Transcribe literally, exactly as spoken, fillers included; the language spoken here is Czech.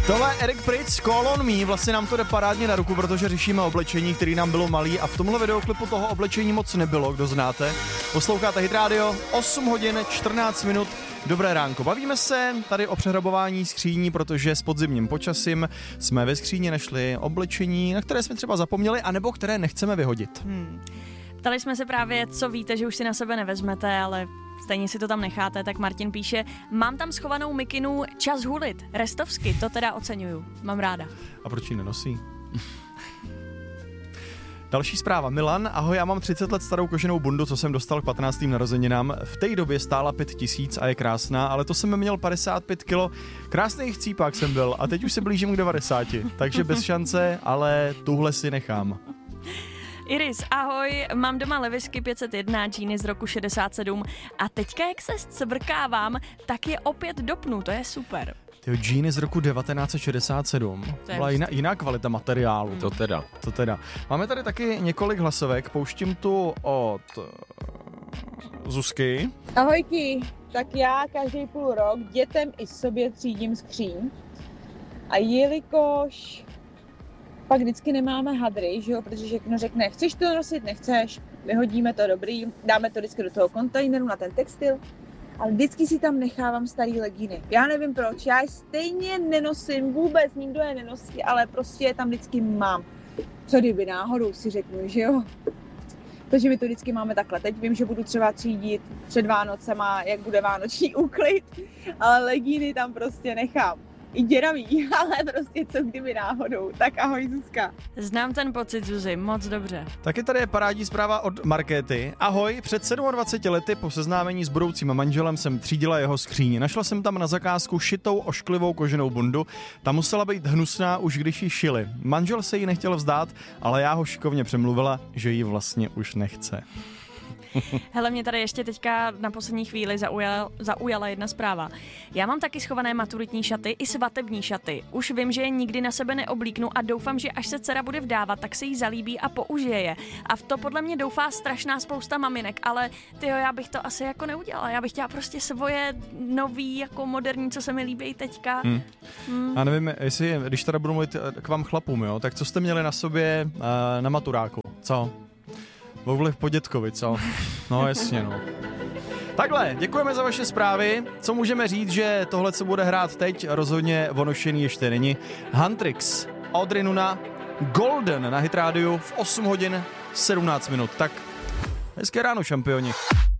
Tohle Erik Pritz, Call on Me, vlastně nám to jde parádně na ruku, protože řešíme oblečení, který nám bylo malý a v tomhle videoklipu toho oblečení moc nebylo, kdo znáte. Posloucháte Hit Radio, osm hodin čtrnáct minut, dobré ránko. Bavíme se tady o přehrabování skříní, protože s podzimním počasím jsme ve skříni našli oblečení, na které jsme třeba zapomněli, anebo které nechceme vyhodit. Hmm. Ptali jsme se právě, co víte, že už si na sebe nevezmete, ale stejně si to tam necháte, tak Martin píše, mám tam schovanou mikinu čas hulit, restovsky, to teda oceňuju, mám ráda. A proč ji nenosí? Další zpráva. Milan, ahoj, já mám třicet let starou koženou bundu, co jsem dostal k patnáctým narozeninám. V té době stála pět tisíc a je krásná, ale to jsem měl padesát pět kilo. Krásný chcípák jsem byl a teď už se blížím k devadesáti, takže bez šance, ale tuhle si nechám. Iris, ahoj, mám doma Levisky pět set jedna, džíny z roku šedesát sedm a teďka, jak se scvrkávám, tak je opět dopnu, to je super. Tyjo, džíny z roku devatenáct set šedesát sedm. To byla jiná, jiná kvalita materiálu. To teda. To teda. Máme tady taky několik hlasovek, pouštím tu od uh, Zuzky. Ahojky, tak já každý půl rok dětem i sobě třídím skříň a jelikož pak vždycky nemáme hadry, že jo, protože všechno řekne, chceš to nosit, nechceš, vyhodíme to, dobrý, dáme to vždycky do toho kontejneru na ten textil, ale vždycky si tam nechávám starý legíny. Já nevím proč, já je stejně nenosím, vůbec nikdo je nenosí, ale prostě je tam vždycky mám. Co kdyby náhodou si řeknu, že jo? Takže my to vždycky máme takhle. Teď vím, že budu třeba třídit před Vánocema, jak bude vánoční úklid, ale legíny tam prostě nechám. I děravý, ale prostě co kdyby náhodou. Tak ahoj Zuzka. Znám ten pocit, Zuzi, moc dobře. Taky tady je parádní zpráva od Markéty. Ahoj, před dvaceti sedmi lety po seznámení s budoucím manželem jsem třídila jeho skříň. Našla jsem tam na zakázku šitou ošklivou koženou bundu. Ta musela být hnusná už když ji šili. Manžel se jí nechtěl vzdát, ale já ho šikovně přemluvila, že ji vlastně už nechce. Hele, mě tady ještě teďka na poslední chvíli zaujala, zaujala jedna zpráva. Já mám taky schované maturitní šaty i svatební šaty. Už vím, že je nikdy na sebe neoblíknu a doufám, že až se dcera bude vdávat, tak se jí zalíbí a použije je. A v to podle mě doufá strašná spousta maminek, ale tyjo, já bych to asi jako neudělala. Já bych chtěla prostě svoje nový, jako moderní, co se mi líbí teďka. Hmm. Hmm. A nevím, jestli, když teda budu mluvit k vám chlapům, jo, tak co jste měli na sobě uh, na maturáku? Co? Vouvliv po dětkovi, co? No jasně, no. Takhle, děkujeme za vaše zprávy. Co můžeme říct, že tohle, co bude hrát teď, rozhodně onošený ještě není. Huntrix, Audrey Nuna, Golden na Hit Radio v osm hodin sedmnáct minut. Tak hezké ráno, šampioni.